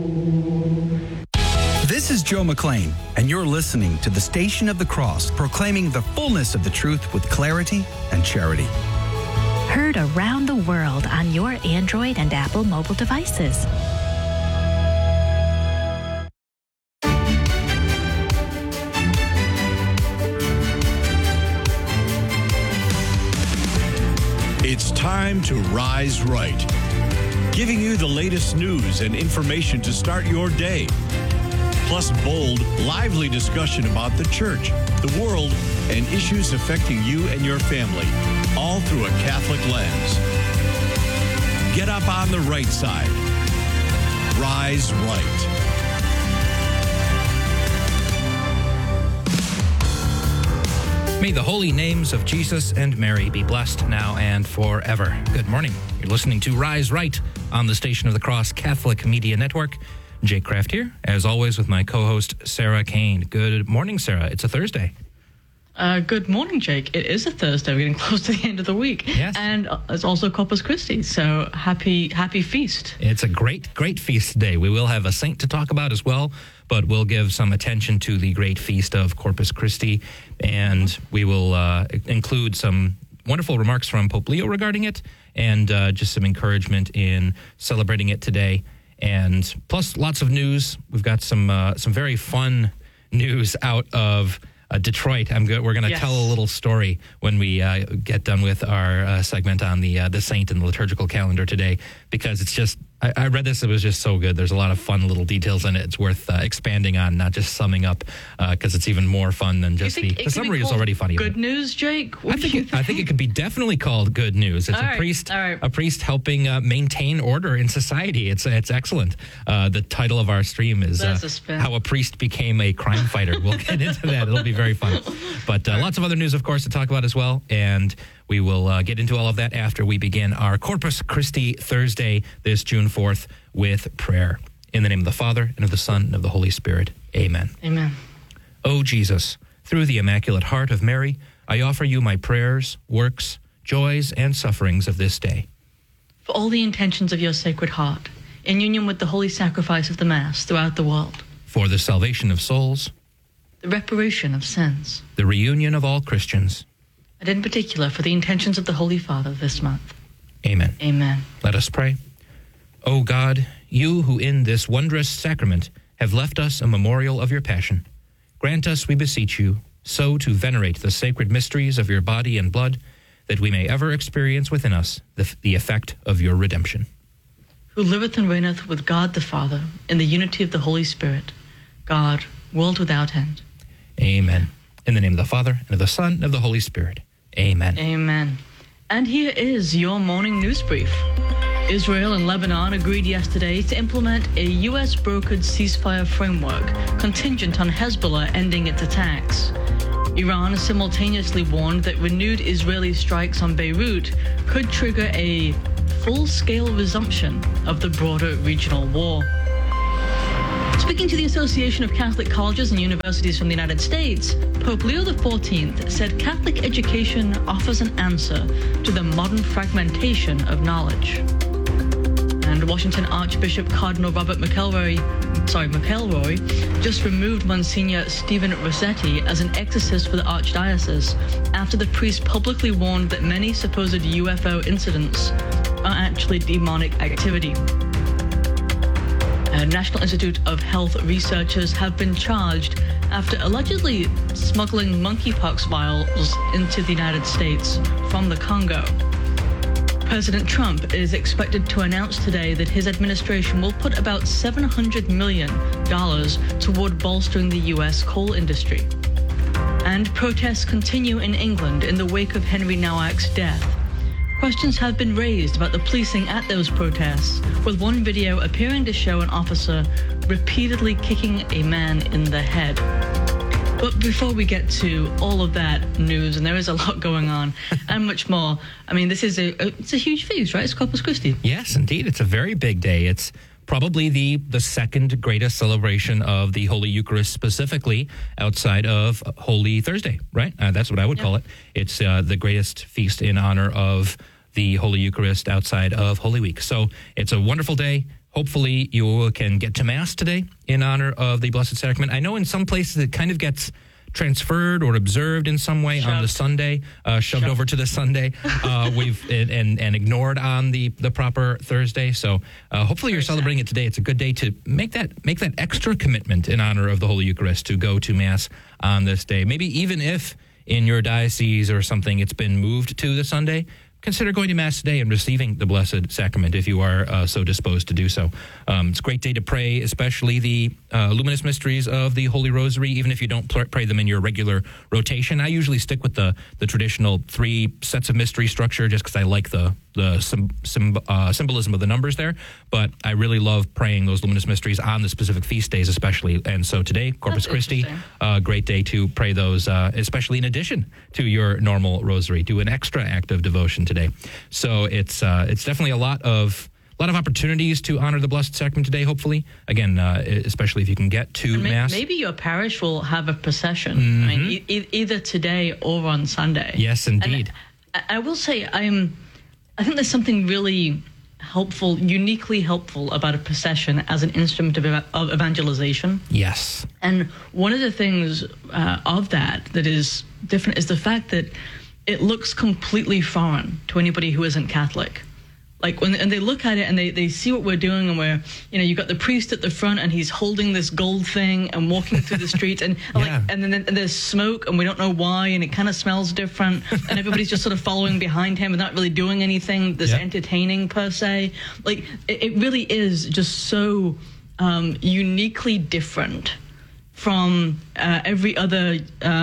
This is Joe McLean, and you're listening to the Station of the Cross, proclaiming the fullness of the truth with clarity and charity. Heard around the world on your Android and Apple mobile devices. It's time to rise right, giving you the latest news and information to start your day. Plus bold, lively discussion about the church, the world, and issues affecting you and your family, all through a Catholic lens. Get up on the right side. Rise right. May the holy names of Jesus and Mary be blessed now and forever. Good morning. You're listening to Rise Right on the Station of the Cross Catholic Media Network. Jake Kraft here, as always, with my co-host, Sarah Kane. Good morning, Sarah. It's a Thursday. Good morning, Jake. It is a Thursday. We're getting close to the end of the week. Yes. And it's also Corpus Christi, so happy feast. It's a great feast day. We will have a saint to talk about as well, but we'll give some attention to the great feast of Corpus Christi, and we will include some wonderful remarks from Pope Leo regarding it, and just some encouragement in celebrating it today. And plus lots of news. We've got some very fun news out of Detroit. We're going to tell a little story when we get done with our segment on the saint and the liturgical calendar today, because it's just, I read this, it was just so good. There's a lot of fun little details in it. It's worth expanding on, not just summing up, because it's even more fun than just the summary is already funny. Good news, Jake? I think it could be definitely called good news. It's a priest helping maintain order in society. It's excellent. The title of our stream is How a Priest Became a Crime Fighter. We'll get into that. It'll be very fun. But lots of other news, of course, to talk about as well. And we will get into all of that after we begin our Corpus Christi Thursday, this June 4th, with prayer. In the name of the Father, and of the Son, and of the Holy Spirit. Amen. Amen. O Jesus, through the Immaculate Heart of Mary, I offer you my prayers, works, joys, and sufferings of this day. For all the intentions of your Sacred Heart, in union with the holy sacrifice of the Mass throughout the world. For the salvation of souls. The reparation of sins. The reunion of all Christians. And in particular, for the intentions of the Holy Father this month. Amen. Amen. Let us pray. O God, you who in this wondrous sacrament have left us a memorial of your passion, grant us, we beseech you, so to venerate the sacred mysteries of your body and blood, that we may ever experience within us the effect of your redemption. Who liveth and reigneth with God the Father, in the unity of the Holy Spirit, God, world without end. Amen. In the name of the Father, and of the Son, and of the Holy Spirit. Amen. Amen. And here is your morning news brief. Israel and Lebanon agreed yesterday to implement a U.S.-brokered ceasefire framework contingent on Hezbollah ending its attacks. Iran simultaneously warned that renewed Israeli strikes on Beirut could trigger a full-scale resumption of the broader regional war. Speaking to the Association of Catholic Colleges and Universities from the United States, Pope Leo XIV said Catholic education offers an answer to the modern fragmentation of knowledge. And Washington Archbishop Cardinal Robert McElroy just removed Monsignor Stephen Rossetti as an exorcist for the Archdiocese after the priest publicly warned that many supposed UFO incidents are actually demonic activity. National Institute of Health researchers have been charged after allegedly smuggling monkeypox vials into the United States from the Congo. President Trump is expected to announce today that his administration will put about $700 million toward bolstering the U.S. coal industry. And protests continue in England in the wake of Henry Nowak's death. Questions have been raised about the policing at those protests, with one video appearing to show an officer repeatedly kicking a man in the head. But before we get to all of that news, and there is a lot going on, and much more, I mean, this is it's a huge feast, right? It's Corpus Christi. Yes, indeed. It's a very big day. It's probably the second greatest celebration of the Holy Eucharist, specifically outside of Holy Thursday, right? That's what I would call it. It's the greatest feast in honor of the Holy Eucharist outside of Holy Week. So it's a wonderful day. hopefully you can get to Mass today in honor of the Blessed Sacrament. I know in some places it kind of gets transferred or observed in some way on the Sunday, shoved over to the Sunday, and ignored on the proper Thursday. So hopefully you're celebrating it today. It's a good day to make that extra commitment in honor of the Holy Eucharist, to go to Mass on this day. Maybe even if in your diocese or something it's been moved to the Sunday, consider going to Mass today and receiving the Blessed Sacrament if you are so disposed to do so. It's a great day to pray, especially the luminous mysteries of the Holy Rosary, even if you don't pray them in your regular rotation. I usually stick with the traditional 3 sets of mystery structure just because I like the symbolism of the numbers there. But I really love praying those luminous mysteries on the specific feast days especially. And so today, Corpus Christi, a great day to pray those, especially in addition to your normal rosary. Do an extra act of devotion today. So it's definitely a lot of opportunities to honor the Blessed Sacrament today, hopefully. Again, especially if you can get to Mass. Maybe your parish will have a procession. I mean, either today or on Sunday. Yes, indeed. And I will say, I think there's something really helpful, uniquely helpful about a procession as an instrument of evangelization. Yes. And one of the things of that is different is the fact that it looks completely foreign to anybody who isn't Catholic. Like when they look at it and they see what we're doing, and we're, you've got the priest at the front and he's holding this gold thing and walking through the streets, and and then there's smoke and we don't know why, and it kind of smells different, and everybody's just sort of following behind him and not really doing anything that's entertaining per se. Like it really is just so uniquely different from every other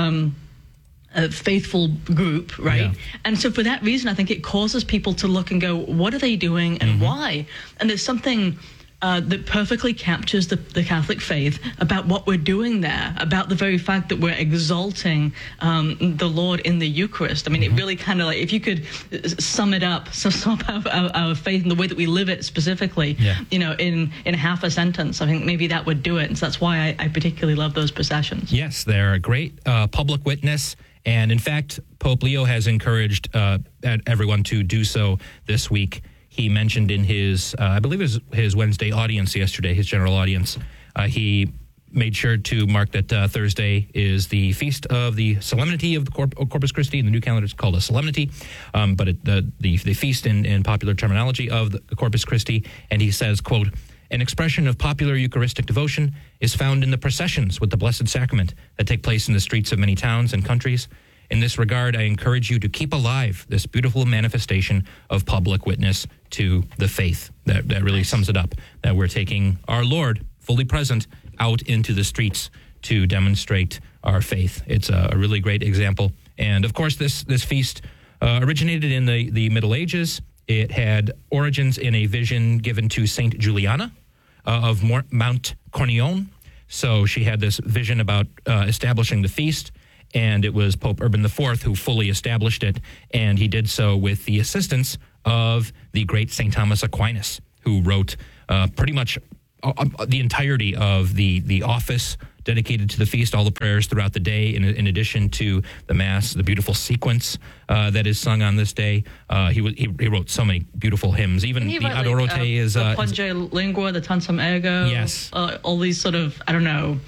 faithful group, right? Yeah. And so for that reason, I think it causes people to look and go, what are they doing and why? And there's something that perfectly captures the Catholic faith about what we're doing there, about the very fact that we're exalting the Lord in the Eucharist. I mean, it really kind of, like, if you could sum up our faith and the way that we live it specifically, in half a sentence, I think maybe that would do it. And so that's why I particularly love those processions. Yes, they're a great public witness. And in fact, Pope Leo has encouraged everyone to do so this week. He mentioned in his, I believe it was his Wednesday audience yesterday, his general audience, he made sure to mark that Thursday is the feast of the Solemnity of the Corpus Christi. In the new calendar, it's called a solemnity, but the feast in popular terminology of the Corpus Christi. And he says, quote, "An expression of popular Eucharistic devotion is found in the processions with the Blessed Sacrament that take place in the streets of many towns and countries. In this regard, I encourage you to keep alive this beautiful manifestation of public witness to the faith." That really sums it up, that we're taking our Lord, fully present, out into the streets to demonstrate our faith. It's a really great example. And of course, this feast originated in the Middle Ages. It had origins in a vision given to Saint Juliana of Mount Cornion. So she had this vision about establishing the feast, and it was Pope Urban IV who fully established it, and he did so with the assistance of the great St. Thomas Aquinas, who wrote pretty much the entirety of the office dedicated to the feast, all the prayers throughout the day, in addition to the Mass, the beautiful sequence that is sung on this day. He wrote so many beautiful hymns. Even the Adorote is... the Pange Lingua, the Tantum Ergo. Yes. All these sort of, I don't know...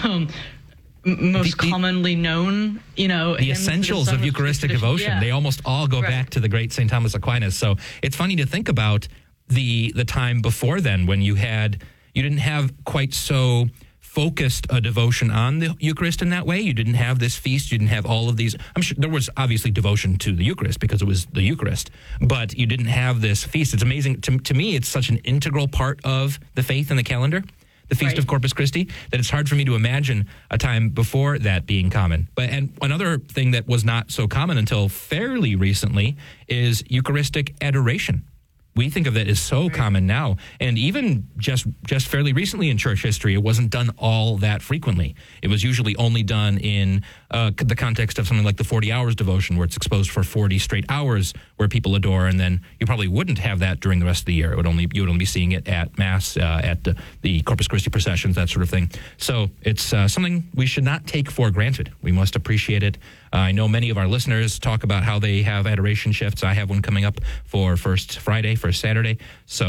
most commonly known, the essentials of Eucharistic devotion. Yeah. They almost all go back to the great St. Thomas Aquinas. So it's funny to think about the time before then, when you didn't have quite so focused a devotion on the Eucharist in that way. You didn't have this feast. You didn't have all of these. I'm sure there was obviously devotion to the Eucharist because it was the Eucharist, but you didn't have this feast. It's amazing. To me, it's such an integral part of the faith and the calendar, the Feast of Corpus Christi, that it's hard for me to imagine a time before that being common. And another thing that was not so common until fairly recently is Eucharistic adoration. We think of that as so common now. And even just fairly recently in church history, it wasn't done all that frequently. It was usually only done in the context of something like the 40 Hours devotion, where it's exposed for 40 straight hours where people adore, and then you probably wouldn't have that during the rest of the year. You would only be seeing it at Mass, at the Corpus Christi processions, that sort of thing. So it's something we should not take for granted. We must appreciate it. I know many of our listeners talk about how they have adoration shifts. I have one coming up for First Friday, First Saturday. So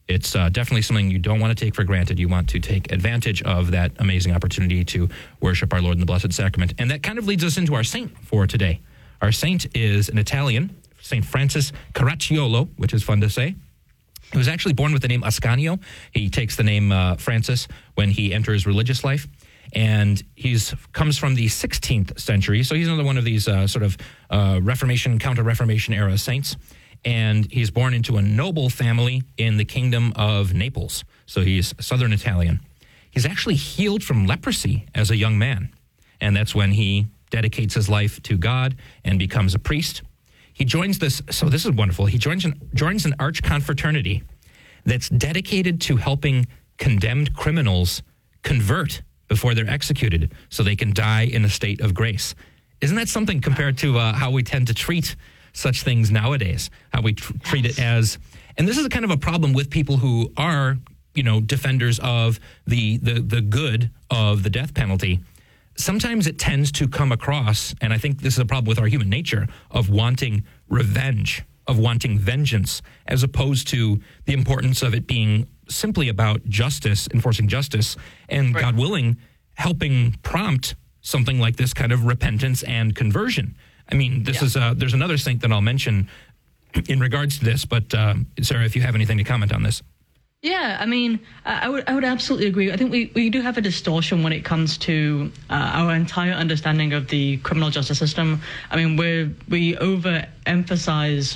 it's definitely something you don't want to take for granted. You want to take advantage of that amazing opportunity to worship our Lord in the Blessed Sacrament. And that kind of leads us into our saint for today. Our saint is an Italian, St. Francis Caracciolo, which is fun to say. He was actually born with the name Ascanio. He takes the name Francis when he enters religious life. And he's comes from the 16th century. So he's another one of these Reformation, Counter-Reformation era saints. And he's born into a noble family in the kingdom of Naples. So he's Southern Italian. He's actually healed from leprosy as a young man. And that's when he dedicates his life to God and becomes a priest. He joins this, so this is wonderful, he joins an arch confraternity that's dedicated to helping condemned criminals convert before they're executed so they can die in a state of grace. Isn't that something compared to how we tend to treat such things nowadays? How we treat it as, and this is a kind of a problem with people who are, defenders of the good of the death penalty. Sometimes it tends to come across, and I think this is a problem with our human nature, of wanting revenge, of wanting vengeance, as opposed to the importance of it being simply about justice, enforcing justice, and right. God willing, helping prompt something like this kind of repentance and conversion. I mean, this is there's another saint that I'll mention in regards to this, but Sarah, if you have anything to comment on this. Yeah, I mean, I would absolutely agree. I think we do have a distortion when it comes to our entire understanding of the criminal justice system. I mean, we overemphasize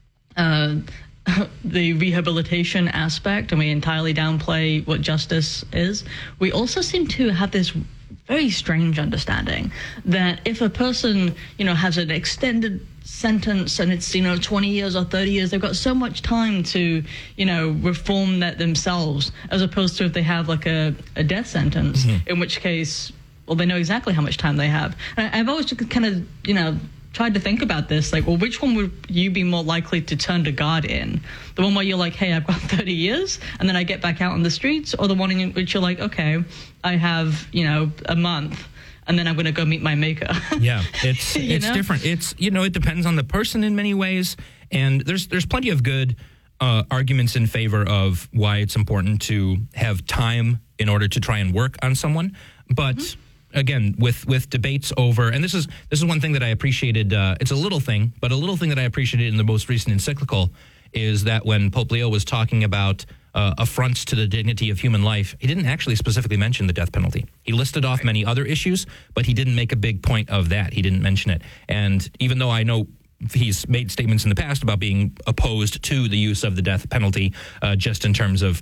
the rehabilitation aspect, and we entirely downplay what justice is. We also seem to have this very strange understanding that if a person, has an extended sentence and it's 20 years or 30 years, they've got so much time to reform that themselves, as opposed to if they have like a death sentence, in which case, well, they know exactly how much time they have. And I've always kind of tried to think about this, like, well, which one would you be more likely to turn to God in? The one where you're like, hey, I've got 30 years and then I get back out on the streets, or the one in which you're like, okay, I have a month and then I'm going to go meet my maker. Yeah, it's different. It's, it depends on the person in many ways. And there's plenty of good arguments in favor of why it's important to have time in order to try and work on someone. But again, with debates over, and this is one thing that I appreciated, it's a little thing, but a little thing that I appreciated in the most recent encyclical is that when Pope Leo was talking about affronts to the dignity of human life, he didn't actually specifically mention the death penalty. He listed off many other issues, but he didn't make a big point of that. He didn't mention it. And even though I know he's made statements in the past about being opposed to the use of the death penalty, just in terms of,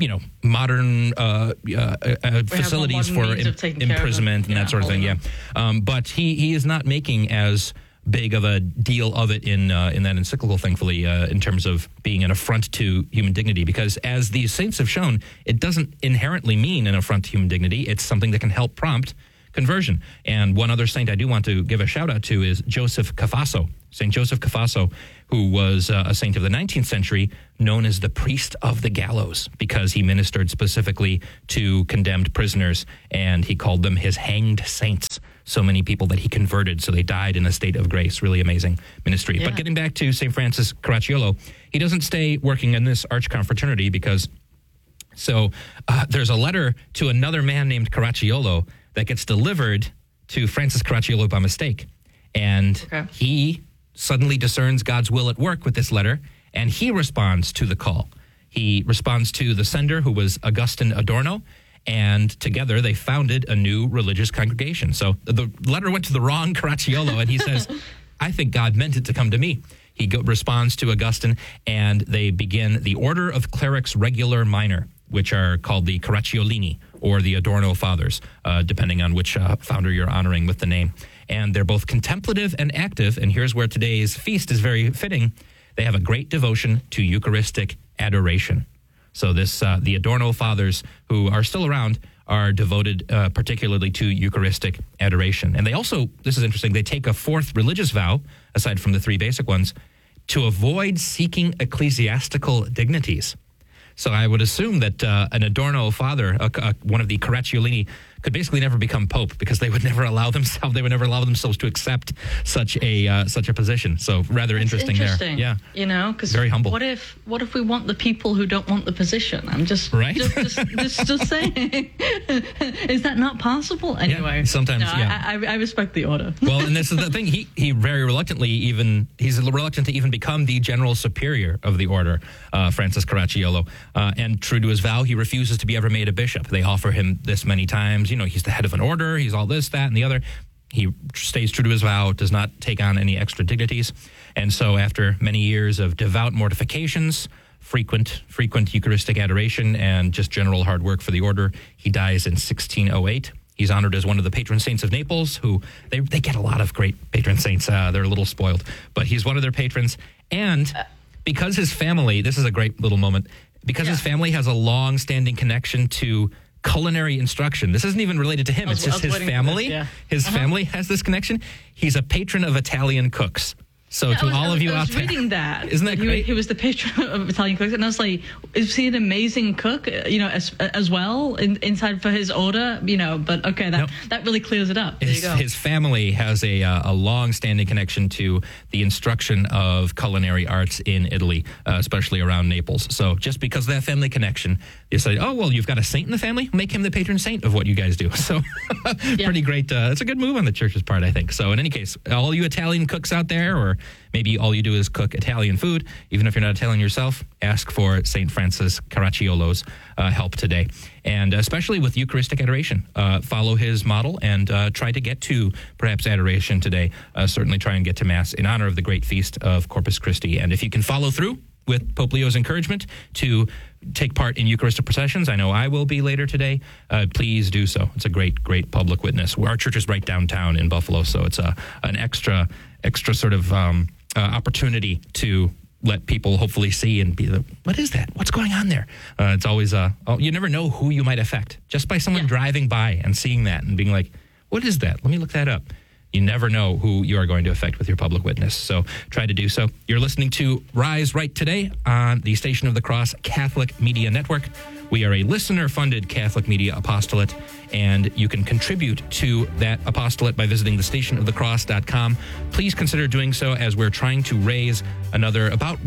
modern facilities for imprisonment and that sort of thing. But he is not making as big of a deal of it in that encyclical, thankfully, in terms of being an affront to human dignity, because as these saints have shown, it doesn't inherently mean an affront to human dignity. It's something that can help prompt conversion. And one other saint I do want to give a shout out to is Joseph Cafasso, St. Joseph Cafasso, who was a saint of the 19th century, known as the priest of the gallows, because he ministered specifically to condemned prisoners, and he called them his hanged saints. So many people that he converted, so they died in a state of grace. Really amazing ministry. Yeah. But getting back to St. Francis Caracciolo, he doesn't stay working in this arch-confraternity because there's a letter to another man named Caracciolo that gets delivered to Francis Caracciolo by mistake. And he suddenly discerns God's will at work with this letter, and he responds to the call. He responds to the sender, who was Augustine Adorno, and together they founded a new religious congregation. So the letter went to the wrong Caracciolo, and he says, I think God meant it to come to me. He responds to Augustine, and they begin the Order of Clerics Regular Minor, which are called the Caracciolini, or the Adorno Fathers, depending on which founder you're honoring with the name. And they're both contemplative and active, and here's where today's feast is very fitting. They have a great devotion to Eucharistic adoration. So the Adorno Fathers, who are still around, are devoted particularly to Eucharistic adoration. And they also, this is interesting, they take a fourth religious vow, aside from the three basic ones, to avoid seeking ecclesiastical dignities. So I would assume that an Adorno father, one of the Caracciolini, could basically never become pope because they would never allow themselves to accept such a position. So rather interesting there. Yeah, because very humble. What if we want the people who don't want the position? I'm just just saying. Is that not possible? Anyway, yeah, sometimes. I respect the order. Well, and this is the thing. He very reluctantly he's reluctant to even become the general superior of the order, Francis Caracciolo, and true to his vow, he refuses to be ever made a bishop. They offer him this many times. He's the head of an order. He's all this, that, and the other. He stays true to his vow, does not take on any extra dignities. And so after many years of devout mortifications, frequent Eucharistic adoration, and just general hard work for the order, he dies in 1608. He's honored as one of the patron saints of Naples, who they get a lot of great patron saints. They're a little spoiled, but he's one of their patrons. And because his family, this is a great little moment, because his family has a long-standing connection to culinary instruction. This isn't even related to him. It's just his family. His family has this connection. He's a patron of Italian cooks. So to all of you out there, reading that, isn't that great? He was the patron of Italian cooks, and I was like, is he an amazing cook? As well inside for his order, But okay, that really clears it up. There you go. His family has a long-standing connection to the instruction of culinary arts in Italy, especially around Naples. So just because of that family connection, you say, oh well, you've got a saint in the family, make him the patron saint of what you guys do. So pretty great. It's a good move on the church's part, I think. So in any case, all you Italian cooks out there, or maybe all you do is cook Italian food, even if you're not Italian yourself, ask for St. Francis Caracciolo's help today. And especially with Eucharistic adoration, follow his model and try to get to perhaps adoration today. Certainly try and get to Mass in honor of the great feast of Corpus Christi. And if you can follow through with Pope Leo's encouragement to take part in Eucharistic processions, I know I will be later today, please do so. It's a great, great public witness. Our church is right downtown in Buffalo, so it's an extra sort of opportunity to let people hopefully see and be what is that? What's going on there? It's always, you never know who you might affect just by someone driving by and seeing that and being like, what is that? Let me look that up. You never know who you are going to affect with your public witness. So try to do so. You're listening to Rise Right today on the Station of the Cross Catholic Media Network. We are a listener-funded Catholic media apostolate, and you can contribute to that apostolate by visiting thestationofthecross.com. Please consider doing so, as we're trying to raise another about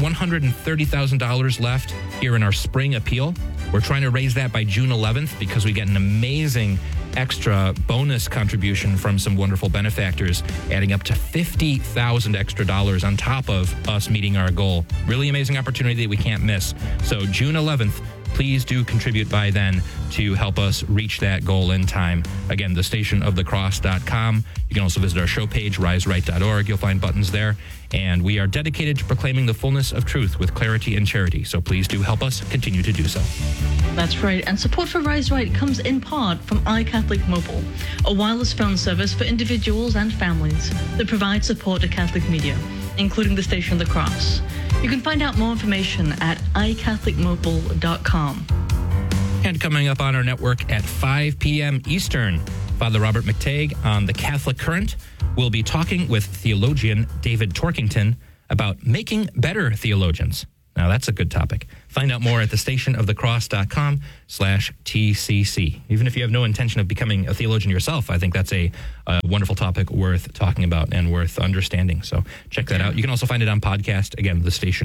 $130,000 left here in our spring appeal. We're trying to raise that by June 11th because we get an amazing extra bonus contribution from some wonderful benefactors, adding up to $50,000 extra dollars on top of us meeting our goal. Really amazing opportunity that we can't miss. So June 11th, please do contribute by then to help us reach that goal in time. Again, thestationofthecross.com. You can also visit our show page, riseright.org. You'll find buttons there. And we are dedicated to proclaiming the fullness of truth with clarity and charity. So please do help us continue to do so. That's right. And support for Rise Right comes in part from iCatholic Mobile, a wireless phone service for individuals and families that provides support to Catholic media, including the Station of the Cross. You can find out more information at iCatholicMobile.com. And coming up on our network at 5 p.m. Eastern, Father Robert McTague on the Catholic Current will be talking with theologian David Torkington about making better theologians. Now, that's a good topic. Find out more at thestationofthecross.com/TCC. Even if you have no intention of becoming a theologian yourself, I think that's a wonderful topic worth talking about and worth understanding. So check that out. You can also find it on podcast. Again,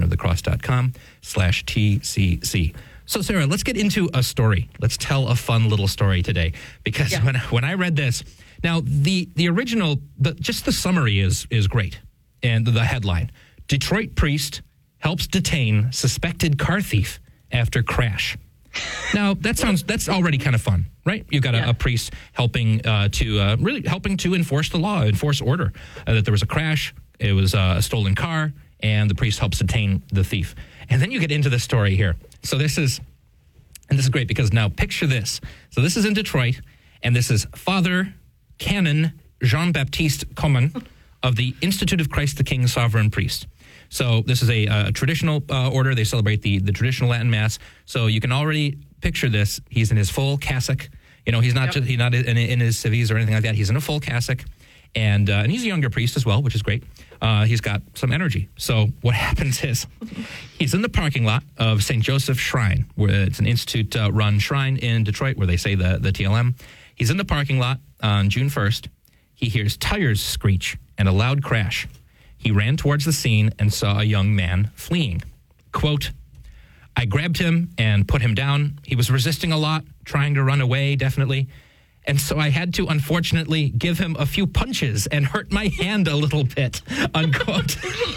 thestationofthecross.com/TCC. So, Sarah, let's get into a story. Let's tell a fun little story today. Because when I read this, now the original, just the summary is great. And the headline, Detroit priest helps detain suspected car thief after crash. Now, that's already kind of fun, right? You've got a priest helping to enforce the law, enforce order, that there was a crash, it was a stolen car, and the priest helps detain the thief. And then you get into the story here. So this is great because now picture this. So this is in Detroit, and this is Father Canon Jean-Baptiste Common of the Institute of Christ the King Sovereign Priest. So this is a traditional order. They celebrate the traditional Latin Mass. So you can already picture this. He's in his full cassock. He's not he's not in his civis or anything like that. He's in a full cassock. and he's a younger priest as well, which is great. He's got some energy. So what happens is he's in the parking lot of St. Joseph's Shrine, where it's an institute-run shrine in Detroit, where they say the TLM. He's in the parking lot on June 1st. He hears tires screech and a loud crash. He ran towards the scene and saw a young man fleeing. Quote, I grabbed him and put him down. He was resisting a lot, trying to run away, definitely. And so I had to, unfortunately, give him a few punches and hurt my hand a little bit, unquote.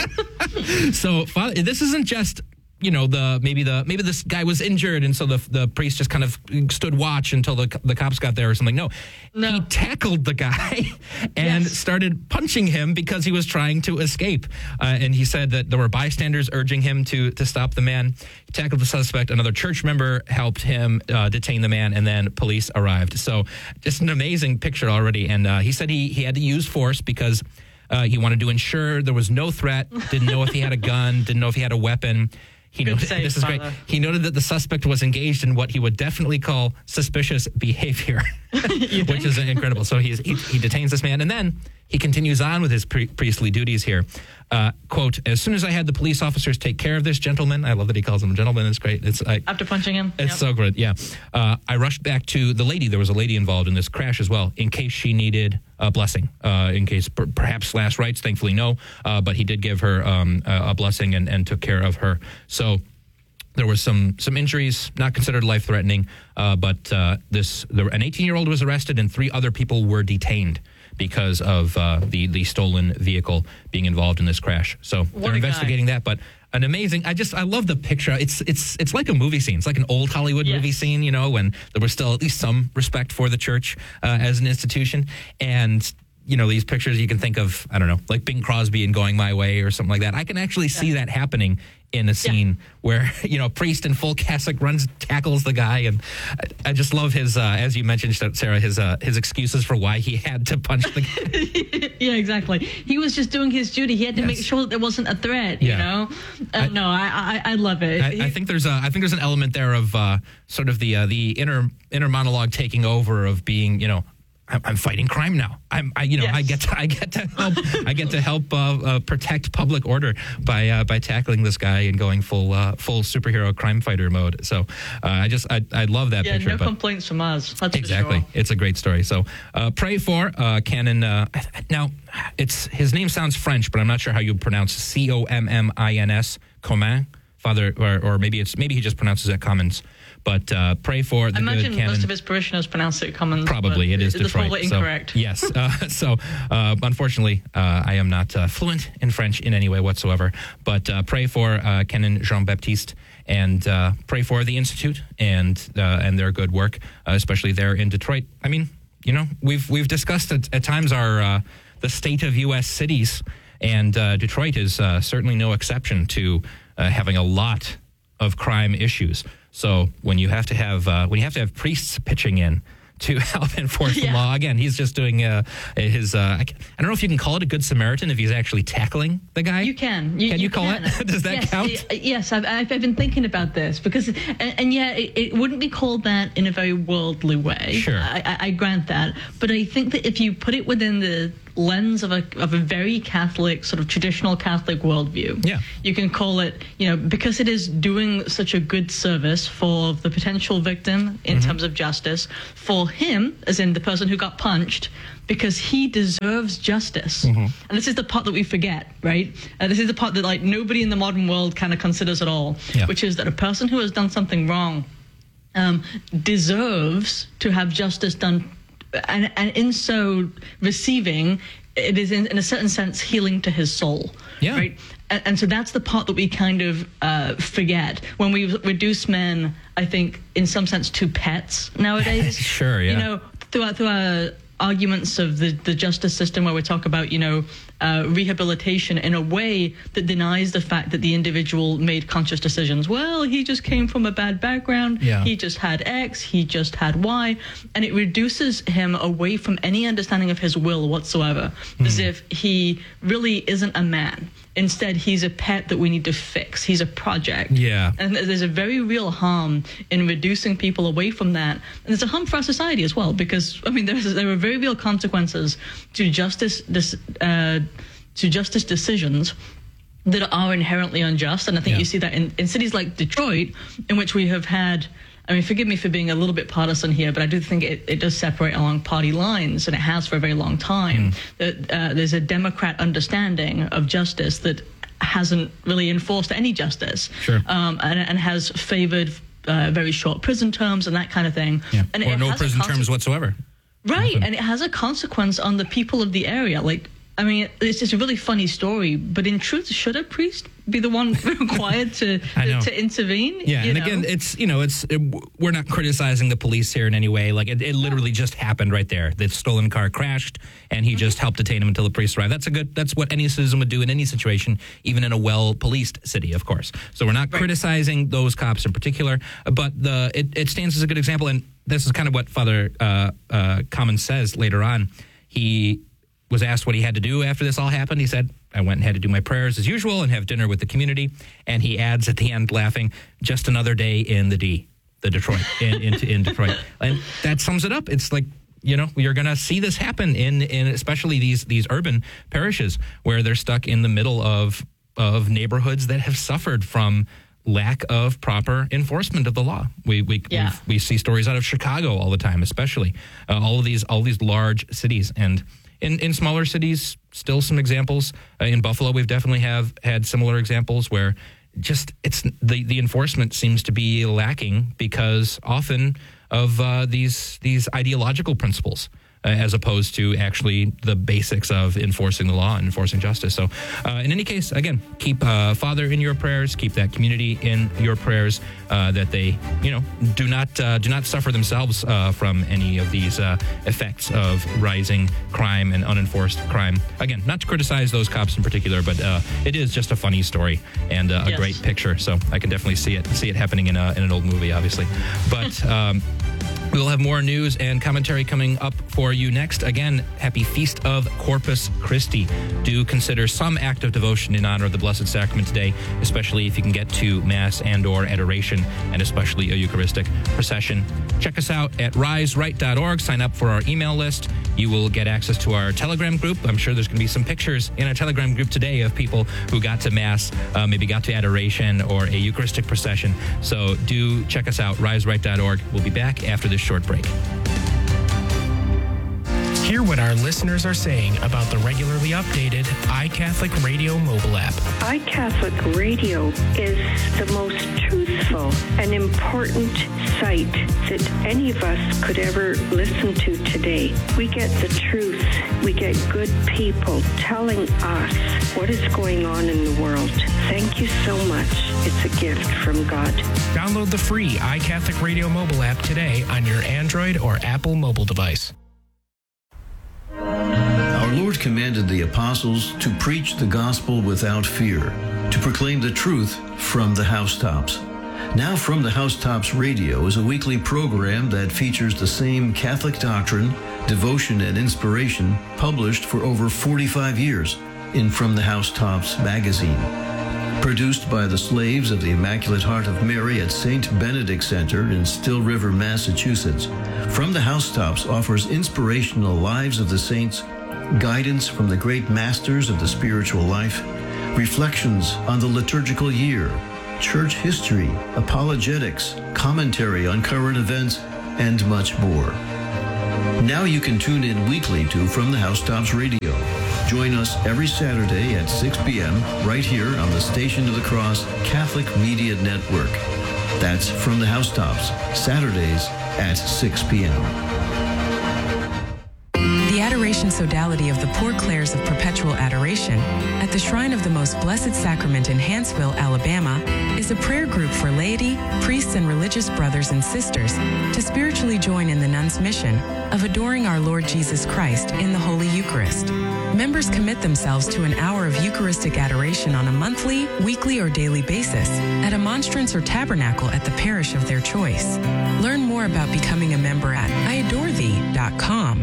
So this isn't just, maybe this guy was injured and so the priest just kind of stood watch until the cops got there or something. No. He tackled the guy and started punching him because he was trying to escape. And he said that there were bystanders urging him to stop the man. He tackled the suspect. Another church member helped him detain the man, and then police arrived. So just an amazing picture already. And he said he had to use force because he wanted to ensure there was no threat, didn't know if he had a gun, didn't know if he had a weapon. He noted, this is great. He noted that the suspect was engaged in what he would definitely call suspicious behavior, which is incredible. So he detains this man, and then he continues on with his priestly duties here. Quote, as soon as I had the police officers take care of this gentleman, I love that he calls him a gentleman, it's great. After punching him? It's so good, yeah. I rushed back to the lady. There was a lady involved in this crash as well, in case she needed a blessing, in case perhaps last rites, thankfully no, but he did give her a blessing and took care of her. So there was some injuries, not considered life-threatening, but an 18-year-old was arrested and 3 other people were detained because of the stolen vehicle being involved in this crash. So they're investigating that, but an amazing, I love the picture. It's like a movie scene. It's like an old Hollywood movie scene, when there was still at least some respect for the church as an institution. And, these pictures you can think of, I don't know, like Bing Crosby and Going My Way or something like that. I can actually see that happening in a scene where, a priest in full cassock tackles the guy. And I just love his, as you mentioned, Sarah, his excuses for why he had to punch the guy. Yeah, exactly. He was just doing his duty. He had to make sure that there wasn't a threat, I love it. I think there's an element there of sort of the inner monologue taking over of being, I'm fighting crime now. I get to help protect public order by tackling this guy and going full superhero crime fighter mode. So I love that picture. No complaints from us. That's exactly. For sure. It's a great story. So pray for Canon. Now his name sounds French, but I'm not sure how you pronounce Commins, Commun, Father, or maybe he just pronounces it Commons. But pray for the good canon. I imagine most of his parishioners pronounce it Commons. Probably, it is Detroit. Detroit. Probably incorrect. Yes. Unfortunately, I am not fluent in French in any way whatsoever. But pray for Canon Jean-Baptiste and pray for the Institute and their good work, especially there in Detroit. I mean, we've discussed at times the state of U.S. cities, and Detroit is certainly no exception to having a lot of crime issues. So when you have to have priests pitching in to help enforce the law, again, he's just doing his. I don't know if you can call it a good Samaritan if he's actually tackling the guy. You can. You call it? Does that count? Yes, I've been thinking about this because, it wouldn't be called that in a very worldly way. Sure, I grant that, but I think that if you put it within the lens of a very Catholic, sort of traditional Catholic worldview, you can call it, because it is doing such a good service for the potential victim in terms of justice, for him, as in the person who got punched, because he deserves justice. And this is the part that we forget, right? This is the part that nobody in the modern world kind of considers at all, which is that a person who has done something wrong deserves to have justice done. And in so receiving, it is in a certain sense healing to his soul, right? And so that's the part that we kind of forget when we reduce men, I think, in some sense, to pets nowadays. Sure, yeah. Through our arguments of the justice system, where we talk about, rehabilitation in a way that denies the fact that the individual made conscious decisions. Well, he just came from a bad background. Yeah. He just had X. He just had Y. And it reduces him away from any understanding of his will whatsoever, as if he really isn't a man. Instead, he's a pet that we need to fix. He's a project. Yeah. And there's a very real harm in reducing people away from that. And there's a harm for our society as well, because, I mean, there are very real consequences to justice decisions that are inherently unjust. And I think you see that in cities like Detroit, in which we have had, I mean, forgive me for being a little bit partisan here, but I do think it does separate along party lines, and it has for a very long time. That there's a Democrat understanding of justice that hasn't really enforced any justice, and has favored very short prison terms and that kind of thing. Yeah. And or no prison terms whatsoever. Right, and it has a consequence on the people of the area. Like, I mean, it's just a really funny story, but in truth, should a priest be the one required to intervene? Yeah, and again, we're not criticizing the police here in any way. Like, it literally just happened right there. The stolen car crashed, and he just helped detain him until the police arrived. That's what any citizen would do in any situation, even in a well-policed city, of course. So we're not criticizing those cops in particular, but it stands as a good example, and this is kind of what Father Commons says later on. He was asked what he had to do after this all happened. He said, I went and had to do my prayers as usual and have dinner with the community. And he adds at the end, laughing, just another day in Detroit. In Detroit. And that sums it up. It's like, you're going to see this happen in especially these urban parishes where they're stuck in the middle of neighborhoods that have suffered from lack of proper enforcement of the law. We see stories out of Chicago all the time, especially all of these large cities. And in smaller cities, still some examples. In Buffalo, we've definitely had similar examples where just it's the enforcement seems to be lacking because often of these ideological principles. As opposed to actually the basics of enforcing the law and enforcing justice. So in any case, again, keep Father in your prayers, keep that community in your prayers, that they, do not suffer themselves from any of these effects of rising crime and unenforced crime. Again, not to criticize those cops in particular, but it is just a funny story and a great picture. So I can definitely see it happening in an old movie, obviously. But we'll have more news and commentary coming up for you next. Again, happy Feast of Corpus Christi. Do consider some act of devotion in honor of the Blessed Sacrament today, especially if you can get to Mass and or adoration, and especially a Eucharistic procession. Check us out at riseright.org. Sign up for our email list. You will get access to our Telegram group. I'm sure there's going to be some pictures in our Telegram group today of people who got to Mass, maybe got to adoration or a Eucharistic procession. So do check us out, riseright.org. We'll be back after this short break. Hear what our listeners are saying about the regularly updated iCatholic Radio mobile app. iCatholic Radio is the most truthful and important site that any of us could ever listen to today. We get the truth. We get good people telling us what is going on in the world. Thank you so much. It's a gift from God. Download the free iCatholic Radio mobile app today on your Android or Apple mobile device. Our Lord commanded the apostles to preach the gospel without fear, to proclaim the truth from the housetops. Now From the Housetops Radio is a weekly program that features the same Catholic doctrine, devotion, and inspiration published for over 45 years in From the Housetops magazine. Produced by the Slaves of the Immaculate Heart of Mary at St. Benedict Center in Still River, Massachusetts, From the Housetops offers inspirational lives of the saints, guidance from the great masters of the spiritual life, reflections on the liturgical year, church history, apologetics, commentary on current events, and much more. Now you can tune in weekly to From the Housetops Radio. Join us every Saturday at 6 p.m. right here on the Station of the Cross Catholic Media Network. That's From the Housetops, Saturdays at 6 p.m. The Adoration Salvation Sodality of the Poor Clares of Perpetual Adoration at the Shrine of the Most Blessed Sacrament in Hanceville, Alabama, is a prayer group for laity, priests, and religious brothers and sisters to spiritually join in the nuns' mission of adoring our Lord Jesus Christ in the Holy Eucharist. Members commit themselves to an hour of Eucharistic adoration on a monthly, weekly, or daily basis at a monstrance or tabernacle at the parish of their choice. Learn more about becoming a member at iadorethee.com.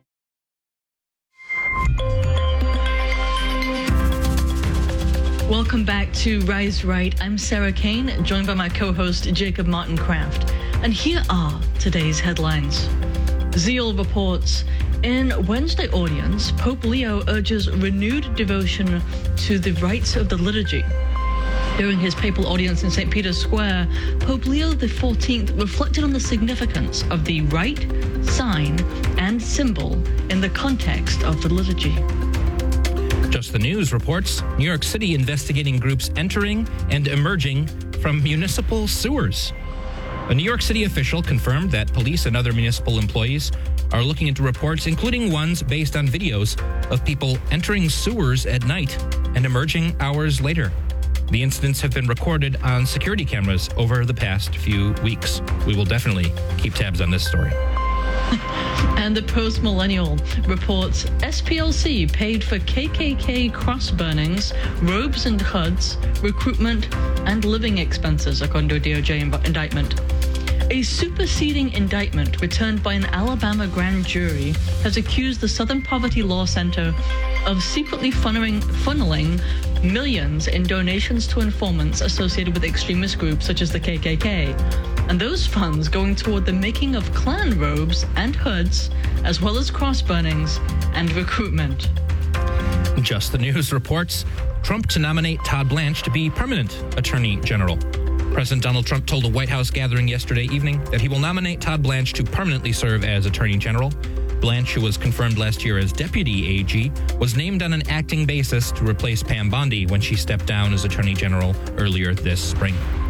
Welcome back to Rise Right. I'm Sarah Kane, joined by my co-host Jacob Martin Kraft. And here are today's headlines. Zeal reports, in Wednesday audience, Pope Leo urges renewed devotion to the rites of the liturgy. During his papal audience in St. Peter's Square, Pope Leo XIV reflected on the significance of the rite, sign, and symbol in the context of the liturgy. Just the News reports New York City investigating groups entering and emerging from municipal sewers. A New York City official confirmed that police and other municipal employees are looking into reports, including ones based on videos of people entering sewers at night and emerging hours later. The incidents have been recorded on security cameras over the past few weeks. We will definitely keep tabs on this story. And the Post-Millennial reports SPLC paid for KKK cross burnings, robes and hoods, recruitment, and living expenses, according to a DOJ indictment. A superseding indictment returned by an Alabama grand jury has accused the Southern Poverty Law Center of secretly funneling millions in donations to informants associated with extremist groups such as the KKK. And those funds going toward the making of Klan robes and hoods, as well as cross burnings and recruitment. Just the News reports Trump to nominate Todd Blanche to be permanent Attorney General. President Donald Trump told a White House gathering yesterday evening that he will nominate Todd Blanche to permanently serve as Attorney General. Blanche, who was confirmed last year as Deputy AG, was named on an acting basis to replace Pam Bondi when she stepped down as Attorney General earlier this spring.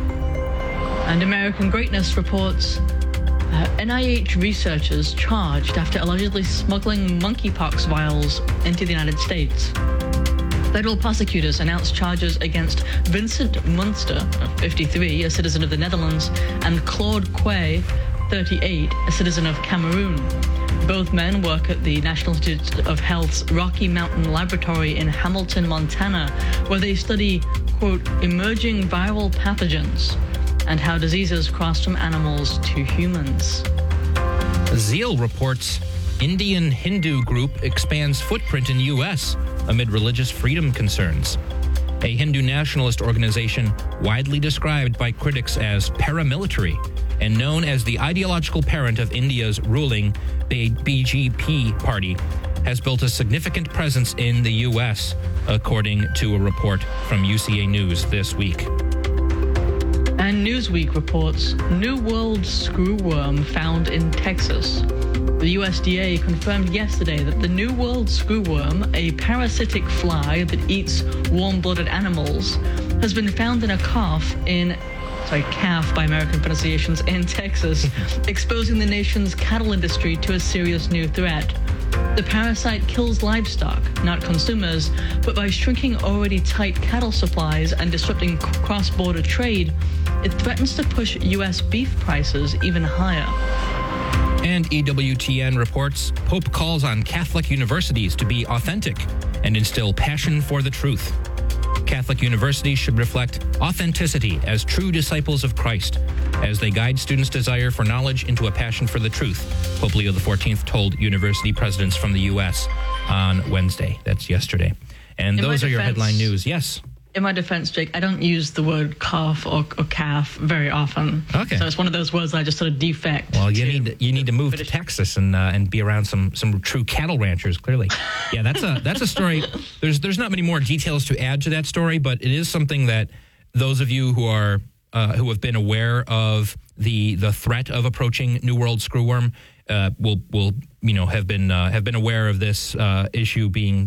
And American Greatness reports NIH researchers charged after allegedly smuggling monkeypox vials into the United States. Federal prosecutors announced charges against Vincent Munster, 53, a citizen of the Netherlands, and Claude Quay, 38, a citizen of Cameroon. Both men work at the National Institute of Health's Rocky Mountain Laboratory in Hamilton, Montana, where they study, quote, emerging viral pathogens and how diseases cross from animals to humans. Zeal reports Indian Hindu group expands footprint in U.S. amid religious freedom concerns. A Hindu nationalist organization widely described by critics as paramilitary and known as the ideological parent of India's ruling BJP party has built a significant presence in the U.S., according to a report from UCA News this week. And Newsweek reports New World screwworm found in Texas. The USDA confirmed yesterday that the New World screwworm, a parasitic fly that eats warm-blooded animals, has been found in a calf by American pronunciations, in Texas, exposing the nation's cattle industry to a serious new threat. The parasite kills livestock, not consumers, but by shrinking already tight cattle supplies and disrupting cross-border trade, it threatens to push U.S. beef prices even higher. And EWTN reports Pope calls on Catholic universities to be authentic and instill passion for the truth. Catholic universities should reflect authenticity as true disciples of Christ as they guide students' desire for knowledge into a passion for the truth, Pope Leo XIV told university presidents from the U.S. on Wednesday. That's yesterday. And those are your headline news. Yes. In my defense, Jake, I don't use the word calf or calf very often. Okay. So it's one of those words that I just sort of defect. Well, you need to move to Texas and be around some true cattle ranchers. Clearly, yeah. That's a story. There's not many more details to add to that story, but it is something that those of you who have been aware of the threat of approaching New World screwworm will have been aware of this issue being